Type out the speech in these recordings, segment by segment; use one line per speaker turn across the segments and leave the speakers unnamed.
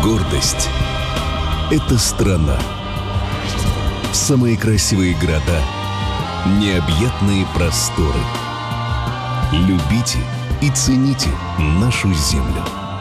Гордость — это страна. Самые красивые города, необъятные просторы. Любите и цените нашу землю.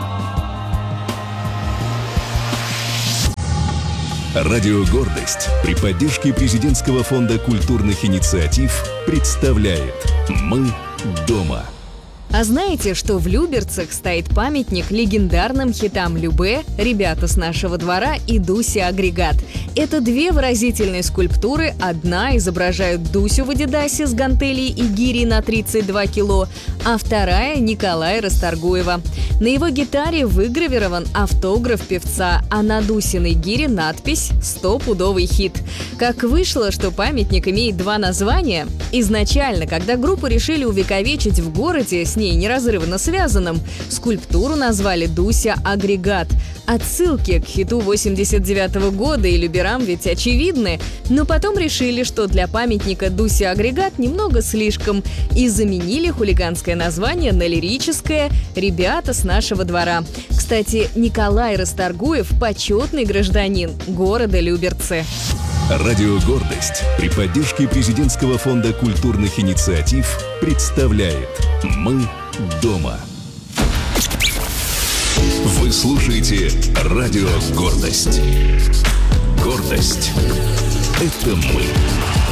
Радио «Гордость» при поддержке Президентского фонда культурных инициатив представляет «Мы дома».
А знаете, что в Люберцах стоит памятник легендарным хитам Любэ, «Ребята с нашего двора» и «Дуся Агрегат». Это две выразительные скульптуры. Одна изображает Дусю в адидасе с гантелей и гирей на 32 кило, а вторая — Николая Расторгуева. На его гитаре выгравирован автограф певца, а на Дусиной гире надпись «100-пудовый хит». Как вышло, что памятник имеет два названия? Изначально, когда группу решили увековечить в городе с ней неразрывно связанным, скульптуру назвали «Дуся Агрегат». Отсылки к хиту 89-го года и люберам ведь очевидны, но потом решили, что для памятника «Дуся Агрегат» немного слишком, и заменили хулиганское название на лирическое «Ребята с нашего двора». Кстати, Николай Расторгуев – почетный гражданин города Люберцы.
Радио «Гордость» при поддержке Президентского фонда культурных инициатив представляет «Мы дома». Вы слушаете Радио «Гордость». Гордость — это мы.